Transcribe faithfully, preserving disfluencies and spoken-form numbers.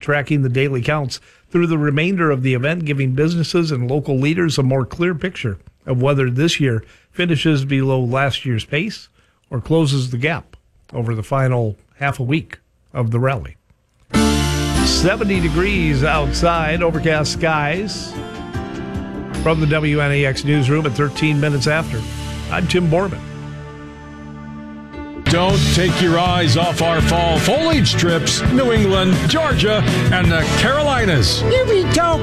tracking the daily counts through the remainder of the event, giving businesses and local leaders a more clear picture of whether this year finishes below last year's pace or closes the gap over the final half a week of the rally. seventy degrees outside, overcast skies. From the W N A X newsroom at thirteen minutes after, I'm Tim Borman. Don't take your eyes off our fall foliage trips, New England, Georgia, and the Carolinas. You be talking.